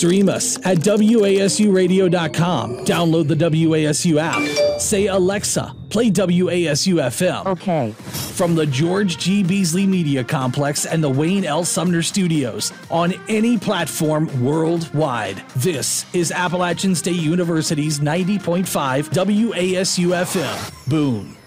Stream us at WASUradio.com. Download the WASU app. Say, Alexa, play WASU FM. Okay. From the George G. Beasley Media Complex and the Wayne L. Sumner Studios on any platform worldwide. This is Appalachian State University's 90.5 WASU FM. Boom.